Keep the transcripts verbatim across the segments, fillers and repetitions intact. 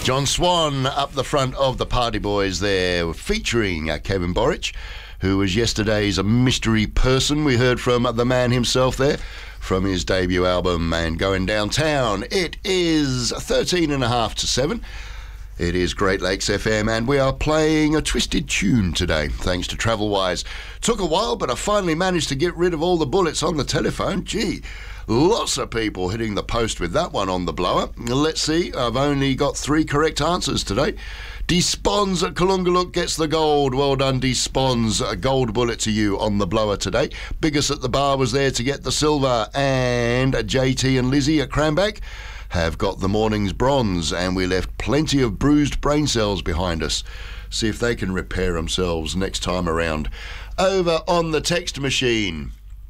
John Swan up the front of the Party Boys there, featuring uh, Kevin Borich, who was yesterday's mystery person. We heard from the man himself there, from his debut album, and Going Downtown. It is thirteen and a half to seven. It is Great Lakes F M, and we are playing a twisted tune today, thanks to Travelwise. Took a while, but I finally managed to get rid of all the bullets on the telephone. Gee, lots of people hitting the post with that one on the blower. Let's see, I've only got three correct answers today. Despons at Kalungaluk gets the gold. Well done, Despons. A gold bullet to you on the blower today. Biggest at the bar was there to get the silver, and J T and Lizzie at Cranbeck have got the morning's bronze, and we left plenty of bruised brain cells behind us. See if they can repair themselves next time around. Over on the text machine,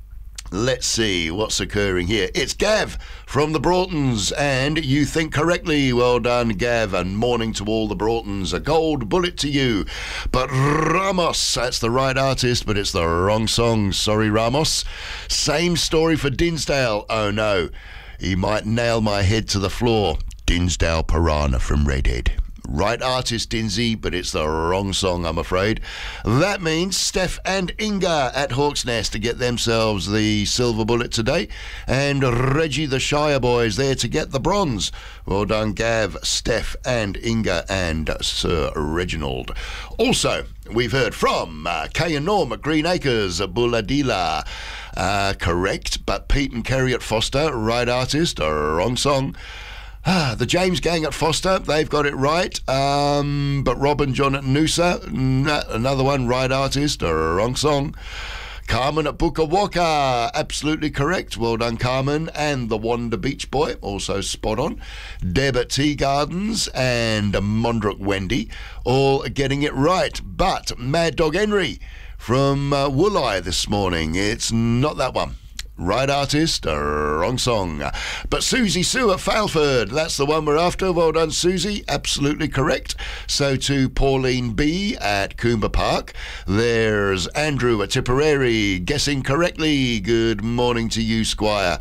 let's see what's occurring here. It's Gav from the Broughtons, and you think correctly. Well done, Gav, and morning to all the Broughtons. A gold bullet to you. But Ramos, that's the right artist, but it's the wrong song. Sorry, Ramos. Same story for Dinsdale. Oh no, he might nail my head to the floor. Dinsdale Piranha from Redhead. Right artist, Dinsey, but it's the wrong song, I'm afraid. That means Steph and Inga at Hawk's Nest to get themselves the silver bullet today, and Reggie the Shire Boys there to get the bronze. Well done, Gav, Steph and Inga and Sir Reginald. Also, we've heard from uh, Kay and Norm at Green Acres, Bulladila. Uh, correct, but Pete and Kerry at Foster, right artist, wrong song. Ah, the James Gang at Foster, they've got it right. Um, but Rob and John at Noosa, n- another one, right artist, wrong song. Carmen at Bukawaka, absolutely correct. Well done, Carmen. And the Wanda Beach Boy, also spot on. Deb at Tea Gardens and Mondrick Wendy, all getting it right. But Mad Dog Henry from uh, Wooleye this morning, it's not that one. Right artist, wrong song. But Susie Sue at Failford, that's the one we're after. Well done, Susie, absolutely correct. So to Pauline B at Coomba Park. There's Andrew at Tipperary, guessing correctly. Good morning to you, Squire.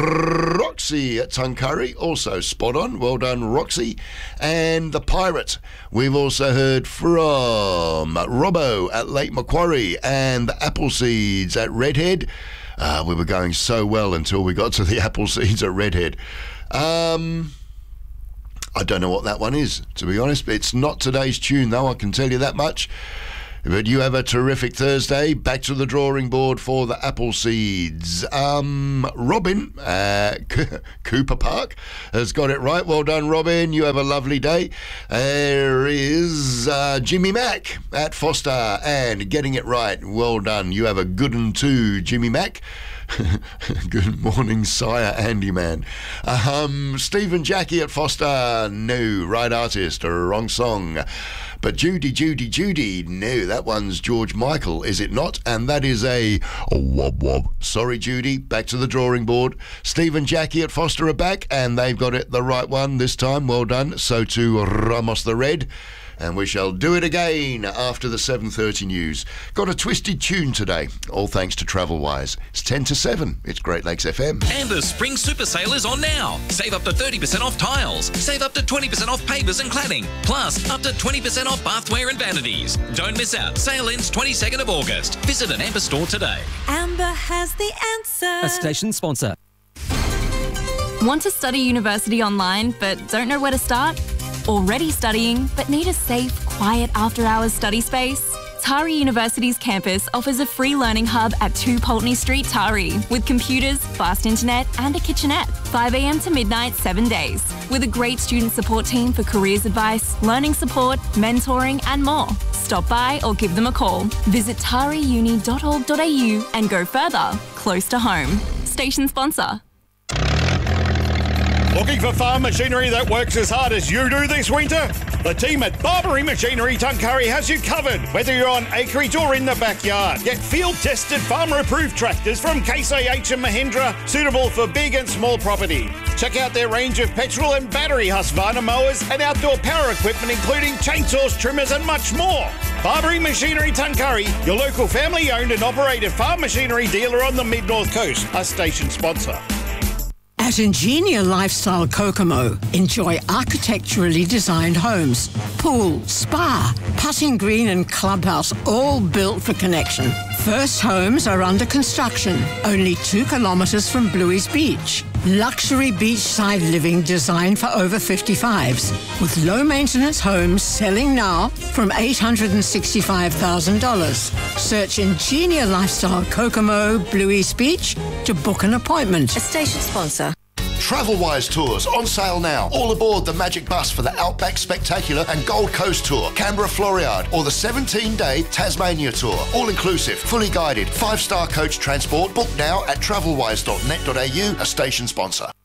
Roxy at Tuncurry, also spot on. Well done, Roxy. And the Pirate, we've also heard from Robbo at Lake Macquarie, and the Appleseeds at Redhead. Uh, we were going so well until we got to the Appleseeds at Redhead. Um, I don't know what that one is, to be honest. It's not today's tune, though, I can tell you that much. But you have a terrific Thursday. Back to the drawing board for the Appleseeds. Um, Robin at Cooper Park has got it right. Well done, Robin. You have a lovely day. There is uh, Jimmy Mack at Foster, and getting it right. Well done. You have a good one too, Jimmy Mack. Good morning, Sire Andy Man. Um, Stephen Jackie at Foster, no, right artist, wrong song. But Judy, Judy, Judy, no, that one's George Michael, is it not? And that is a, a wob wob. Sorry, Judy, back to the drawing board. Stephen Jackie at Foster are back, and they've got it the right one this time. Well done. So to Ramos the Red. And we shall do it again after the seven thirty news. Got a twisted tune today, all thanks to Travelwise. It's ten to seven. It's Great Lakes F M. And the Spring Super Sale is on now. Save up to thirty percent off tiles. Save up to twenty percent off pavers and cladding. Plus, up to twenty percent off bathware and vanities. Don't miss out. Sale ends twenty-second of August. Visit an Amber store today. Amber has the answer. A station sponsor. Want to study university online but don't know where to start? Already studying but need a safe, quiet after-hours study space? Tari University's campus offers a free learning hub at two Pulteney Street, Tari, with computers, fast internet and a kitchenette, five a.m. to midnight, seven days, with a great student support team for careers advice, learning support, mentoring and more. Stop by or give them a call. Visit tari uni dot org dot a u and go further, close to home. Station sponsor. Looking for farm machinery that works as hard as you do this winter? The team at Barbary Machinery Tuncurry has you covered, whether you're on acreage or in the backyard. Get field-tested, farmer-approved tractors from Case A H and Mahindra, suitable for big and small property. Check out their range of petrol and battery Husqvarna mowers and outdoor power equipment, including chainsaws, trimmers and much more. Barbary Machinery Tuncurry, your local family-owned and operated farm machinery dealer on the Mid-North Coast, a station sponsor. At Ingenia Lifestyle Kokomo, enjoy architecturally designed homes, pool, spa, putting green and clubhouse, all built for connection. First homes are under construction, only two kilometres from Bluey's Beach. Luxury beachside living designed for over fifty-fives, with low-maintenance homes selling now from eight hundred sixty-five thousand dollars. Search Ingenia Lifestyle Kokomo, Bluey's Beach to book an appointment. A station sponsor. TravelWise Tours on sale now. All aboard the Magic Bus for the Outback Spectacular and Gold Coast Tour, Canberra Floriade, or the seventeen-day Tasmania Tour. All inclusive, fully guided, five-star coach transport. Book now at travelwise dot net dot a u, a station sponsor.